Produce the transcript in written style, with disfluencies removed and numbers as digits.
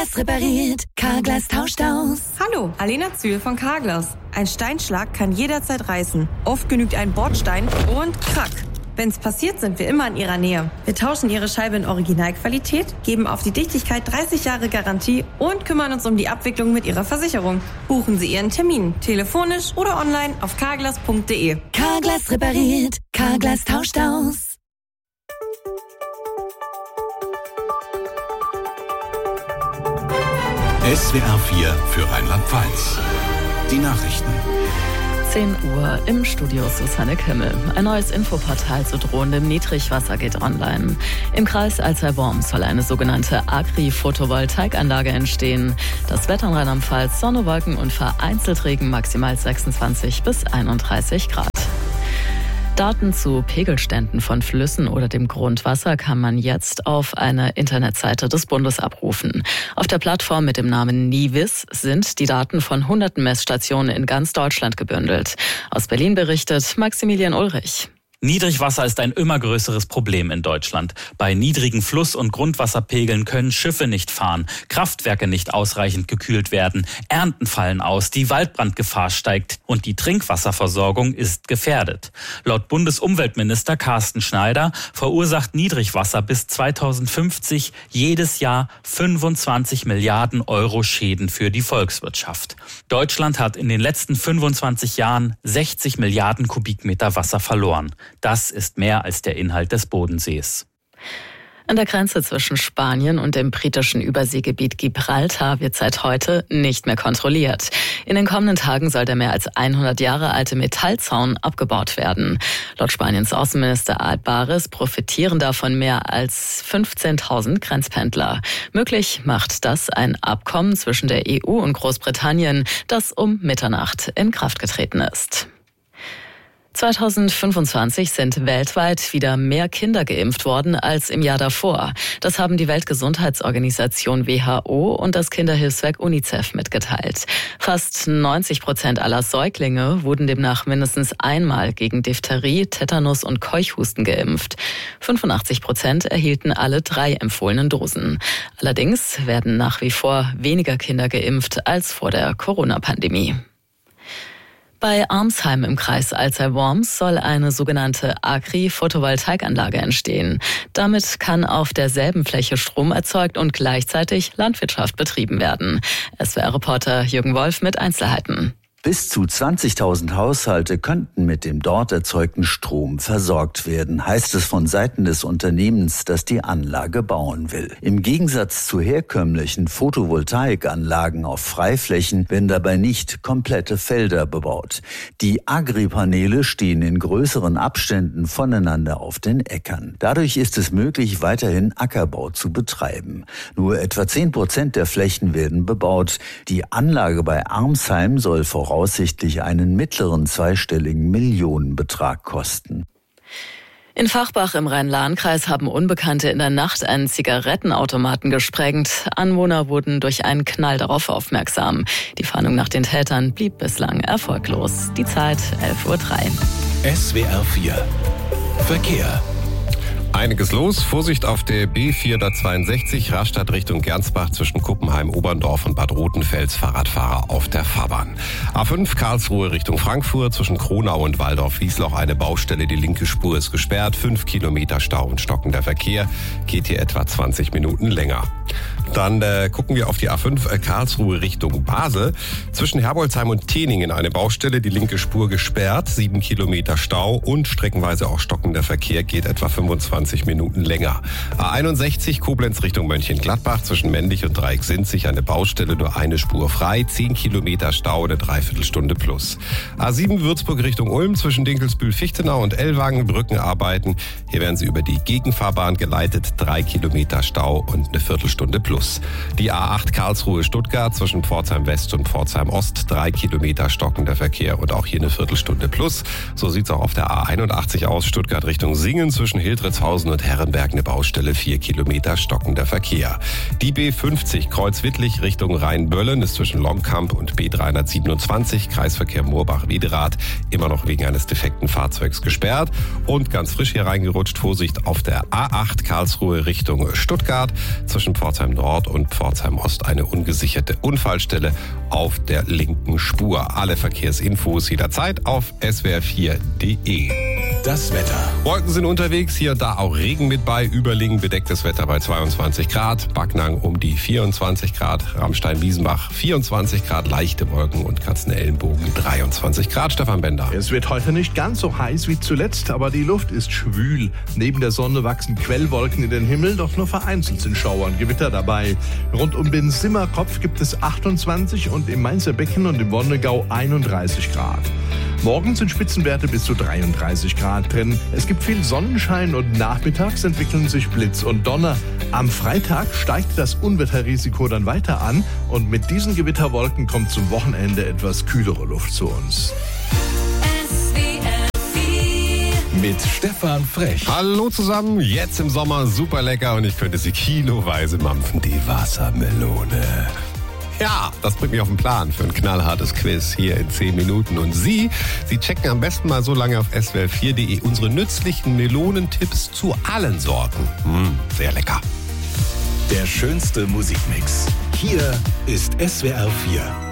Carglass repariert, Carglass tauscht aus. Hallo, Alena Zühl von Carglass. Ein Steinschlag kann jederzeit reißen. Oft genügt ein Bordstein und krack. Wenn's passiert, sind wir immer in Ihrer Nähe. Wir tauschen Ihre Scheibe in Originalqualität, geben auf die Dichtigkeit 30 Jahre Garantie und kümmern uns um die Abwicklung mit Ihrer Versicherung. Buchen Sie Ihren Termin, telefonisch oder online auf carglass.de. Carglass repariert, Carglass tauscht aus. SWR 4 für Rheinland-Pfalz. Die Nachrichten. 10 Uhr im Studio Susanne Kimmel. Ein neues Infoportal zu drohendem Niedrigwasser geht online. Im Kreis Alzey-Worms soll eine sogenannte Agri-Photovoltaikanlage entstehen. Das Wetter in Rheinland-Pfalz: Sonne, Wolken und vereinzelt Regen, maximal 26 bis 31 Grad. Daten zu Pegelständen von Flüssen oder dem Grundwasser kann man jetzt auf einer Internetseite des Bundes abrufen. Auf der Plattform mit dem Namen NIWIS sind die Daten von hunderten Messstationen in ganz Deutschland gebündelt. Aus Berlin berichtet Maximilian Ulrich. Niedrigwasser ist ein immer größeres Problem in Deutschland. Bei niedrigen Fluss- und Grundwasserpegeln können Schiffe nicht fahren, Kraftwerke nicht ausreichend gekühlt werden, Ernten fallen aus, die Waldbrandgefahr steigt und die Trinkwasserversorgung ist gefährdet. Laut Bundesumweltminister Carsten Schneider verursacht Niedrigwasser bis 2050 jedes Jahr 25 Milliarden Euro Schäden für die Volkswirtschaft. Deutschland hat in den letzten 25 Jahren 60 Milliarden Kubikmeter Wasser verloren. Das ist mehr als der Inhalt des Bodensees. An der Grenze zwischen Spanien und dem britischen Überseegebiet Gibraltar wird seit heute nicht mehr kontrolliert. In den kommenden Tagen soll der mehr als 100 Jahre alte Metallzaun abgebaut werden. Laut Spaniens Außenminister Álvarez profitieren davon mehr als 15.000 Grenzpendler. Möglich macht das ein Abkommen zwischen der EU und Großbritannien, das um Mitternacht in Kraft getreten ist. 2025 sind weltweit wieder mehr Kinder geimpft worden als im Jahr davor. Das haben die Weltgesundheitsorganisation WHO und das Kinderhilfswerk UNICEF mitgeteilt. Fast 90% aller Säuglinge wurden demnach mindestens einmal gegen Diphtherie, Tetanus und Keuchhusten geimpft. 85% erhielten alle 3 empfohlenen Dosen. Allerdings werden nach wie vor weniger Kinder geimpft als vor der Corona-Pandemie. Bei Armsheim im Kreis Alzey-Worms soll eine sogenannte Agri-Photovoltaikanlage entstehen. Damit kann auf derselben Fläche Strom erzeugt und gleichzeitig Landwirtschaft betrieben werden. SWR-Reporter Jürgen Wolf mit Einzelheiten. Bis zu 20.000 Haushalte könnten mit dem dort erzeugten Strom versorgt werden, heißt es von Seiten des Unternehmens, das die Anlage bauen will. Im Gegensatz zu herkömmlichen Photovoltaikanlagen auf Freiflächen werden dabei nicht komplette Felder bebaut. Die Agri-Paneele stehen in größeren Abständen voneinander auf den Äckern. Dadurch ist es möglich, weiterhin Ackerbau zu betreiben. Nur etwa 10% der Flächen werden bebaut. Die Anlage bei Armsheim soll voraussichtlich einen mittleren zweistelligen Millionenbetrag kosten. In Fachbach im Rhein-Lahn-Kreis haben Unbekannte in der Nacht einen Zigarettenautomaten gesprengt. Anwohner wurden durch einen Knall darauf aufmerksam. Die Fahndung nach den Tätern blieb bislang erfolglos. Die Zeit 11:03 Uhr. SWR 4 Verkehr. Einiges los. Vorsicht auf der B462 Rastatt Richtung Gernsbach zwischen Kuppenheim, Oberndorf und Bad Rotenfels. Fahrradfahrer auf der Fahrbahn. A5 Karlsruhe Richtung Frankfurt zwischen Kronau und Waldorf-Wiesloch eine Baustelle. Die linke Spur ist gesperrt. 5 Kilometer Stau und stockender Verkehr. Geht hier etwa 20 Minuten länger. Dann gucken wir auf die A5 Karlsruhe Richtung Basel. Zwischen Herbolzheim und Teningen eine Baustelle. Die linke Spur gesperrt. 7 Kilometer Stau und streckenweise auch stockender Verkehr. Geht etwa 25 Minuten länger. A61 Koblenz Richtung Mönchengladbach zwischen Mendig und Dreieck-Sinzig eine Baustelle, nur eine Spur frei, 10 Kilometer Stau, eine Dreiviertelstunde plus. A7 Würzburg Richtung Ulm zwischen Dinkelsbühl-Fichtenau und Ellwangen Brückenarbeiten. Hier werden sie über die Gegenfahrbahn geleitet, 3 Kilometer Stau und eine Viertelstunde plus. Die A8 Karlsruhe Stuttgart zwischen Pforzheim West und Pforzheim Ost, 3 Kilometer stockender Verkehr und auch hier eine Viertelstunde plus. So sieht's auch auf der A81 aus, Stuttgart Richtung Singen zwischen Hildritzhausen Sandhausen und Herrenberg eine Baustelle, 4 Kilometer stockender Verkehr. Die B50 Kreuzwittlich Richtung Rheinböllen ist zwischen Lomkamp und B327, Kreisverkehr Moorbach-Wiederath, immer noch wegen eines defekten Fahrzeugs gesperrt. Und ganz frisch hier reingerutscht, Vorsicht auf der A8 Karlsruhe Richtung Stuttgart, zwischen Pforzheim Nord und Pforzheim Ost eine ungesicherte Unfallstelle auf der linken Spur. Alle Verkehrsinfos jederzeit auf swr4.de. Das Wetter. Wolken sind unterwegs, hier und da auch Regen mit bei. Überlingen bedecktes Wetter bei 22 Grad. Backnang um die 24 Grad. Ramstein-Wiesenbach 24 Grad. Leichte Wolken und Katzenellenbogen 23 Grad. Stefan Bender. Es wird heute nicht ganz so heiß wie zuletzt, aber die Luft ist schwül. Neben der Sonne wachsen Quellwolken in den Himmel, doch nur vereinzelt sind Schauer und Gewitter dabei. Rund um den Simmerkopf gibt es 28 und im Mainzer Becken und im Wonnegau 31 Grad. Morgen sind Spitzenwerte bis zu 33 Grad drin. Es gibt viel Sonnenschein und nachmittags entwickeln sich Blitz und Donner. Am Freitag steigt das Unwetterrisiko dann weiter an und mit diesen Gewitterwolken kommt zum Wochenende etwas kühlere Luft zu uns. Mit Stefan Frech. Hallo zusammen, jetzt im Sommer super lecker und ich könnte sie kiloweise mampfen, die Wassermelone. Ja, das bringt mich auf den Plan für ein knallhartes Quiz hier in 10 Minuten. Und Sie checken am besten mal so lange auf swr4.de unsere nützlichen Melonentipps zu allen Sorten. Sehr lecker. Der schönste Musikmix. Hier ist SWR 4.